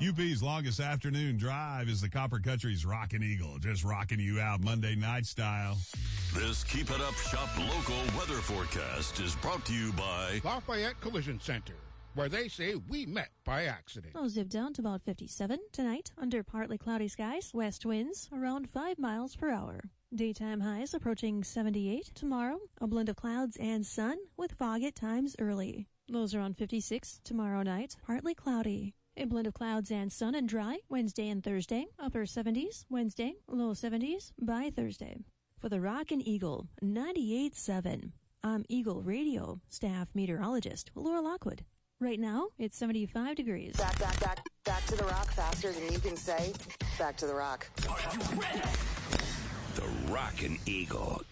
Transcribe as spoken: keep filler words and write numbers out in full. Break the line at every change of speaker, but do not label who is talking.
U P's longest afternoon drive is the Copper Country's Rockin' Eagle, just rocking you out Monday night style.
This Keep It Up Shop local weather forecast is brought to you by
Lafayette Collision Center, where they say we met by accident.
I'll zip down to about fifty-seven tonight under partly cloudy skies, west winds around five miles per hour. Daytime highs approaching seventy-eight. Tomorrow, a blend of clouds and sun with fog at times early. Lows around fifty-six. Tomorrow night, partly cloudy. A blend of clouds and sun and dry Wednesday and Thursday. Upper seventies Wednesday, low seventies by Thursday. For the Rockin' Eagle ninety-eight point seven, I'm Eagle Radio staff meteorologist Laura Lockwood. Right now, it's seventy-five degrees.
Back, back, back, back to the rock faster than you can say. Back to the rock.
The Rockin' Eagle